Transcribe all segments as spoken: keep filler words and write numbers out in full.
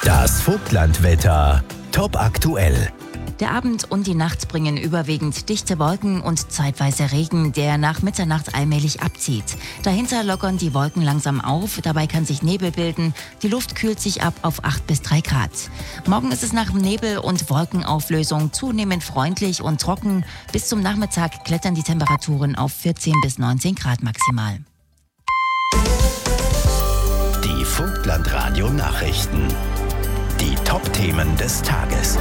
Das Vogtlandwetter. Top aktuell. Der Abend und die Nacht bringen überwiegend dichte Wolken und zeitweise Regen, der nach Mitternacht allmählich abzieht. Dahinter lockern die Wolken langsam auf, dabei kann sich Nebel bilden. Die Luft kühlt sich ab auf acht bis drei Grad. Morgen ist es nach Nebel- und Wolkenauflösung zunehmend freundlich und trocken. Bis zum Nachmittag klettern die Temperaturen auf vierzehn bis neunzehn Grad maximal. Die Vogtlandradio-Nachrichten. Die Top-Themen des Tages.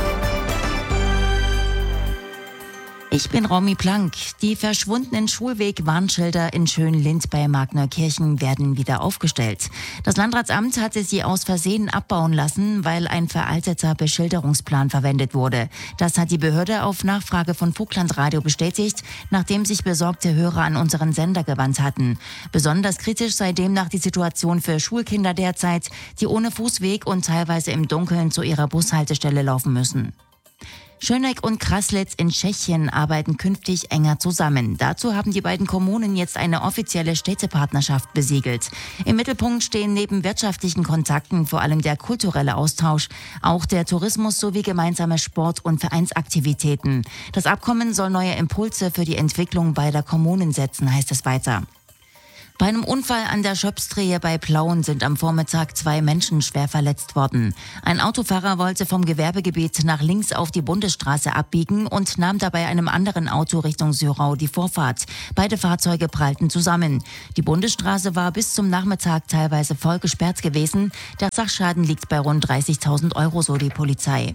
Ich bin Romy Plank. Die verschwundenen Schulweg-Warnschilder in Schönlind bei Magnerkirchen werden wieder aufgestellt. Das Landratsamt hatte sie aus Versehen abbauen lassen, weil ein veralteter Beschilderungsplan verwendet wurde. Das hat die Behörde auf Nachfrage von Vogtlandradio bestätigt, nachdem sich besorgte Hörer an unseren Sender gewandt hatten. Besonders kritisch sei demnach die Situation für Schulkinder derzeit, die ohne Fußweg und teilweise im Dunkeln zu ihrer Bushaltestelle laufen müssen. Schöneck und Kraslitz in Tschechien arbeiten künftig enger zusammen. Dazu haben die beiden Kommunen jetzt eine offizielle Städtepartnerschaft besiegelt. Im Mittelpunkt stehen neben wirtschaftlichen Kontakten vor allem der kulturelle Austausch, auch der Tourismus sowie gemeinsame Sport- und Vereinsaktivitäten. Das Abkommen soll neue Impulse für die Entwicklung beider Kommunen setzen, heißt es weiter. Bei einem Unfall an der Schöpstrehe bei Plauen sind am Vormittag zwei Menschen schwer verletzt worden. Ein Autofahrer wollte vom Gewerbegebiet nach links auf die Bundesstraße abbiegen und nahm dabei einem anderen Auto Richtung Syrau die Vorfahrt. Beide Fahrzeuge prallten zusammen. Die Bundesstraße war bis zum Nachmittag teilweise voll gesperrt gewesen. Der Sachschaden liegt bei rund dreißigtausend Euro, so die Polizei.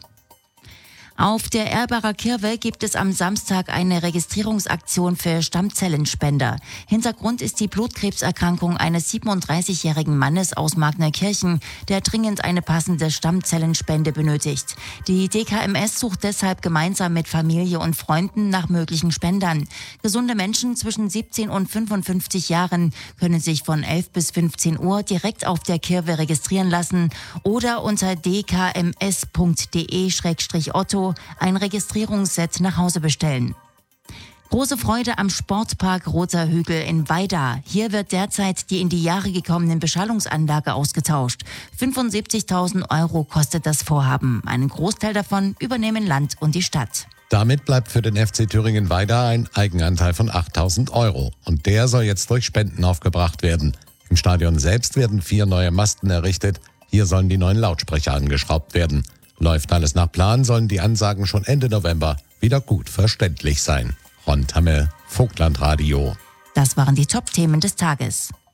Auf der Erbacher Kirwe gibt es am Samstag eine Registrierungsaktion für Stammzellenspender. Hintergrund ist die Blutkrebserkrankung eines siebenunddreißigjährigen Mannes aus Magnerkirchen, der dringend eine passende Stammzellenspende benötigt. Die D K M S sucht deshalb gemeinsam mit Familie und Freunden nach möglichen Spendern. Gesunde Menschen zwischen siebzehn und fünfundfünfzig Jahren können sich von elf bis fünfzehn Uhr direkt auf der Kirwe registrieren lassen oder unter d k m s punkt d e slash otto ein Registrierungsset nach Hause bestellen. Große Freude am Sportpark Roter Hügel in Weida. Hier wird derzeit die in die Jahre gekommene Beschallungsanlage ausgetauscht. fünfundsiebzigtausend Euro kostet das Vorhaben. Einen Großteil davon übernehmen Land und die Stadt. Damit bleibt für den F C Thüringen Weida ein Eigenanteil von achttausend Euro. Und der soll jetzt durch Spenden aufgebracht werden. Im Stadion selbst werden vier neue Masten errichtet. Hier sollen die neuen Lautsprecher angeschraubt werden. Läuft alles nach Plan, sollen die Ansagen schon Ende November wieder gut verständlich sein. Ron Tamme, Vogtlandradio. Das waren die Top-Themen des Tages.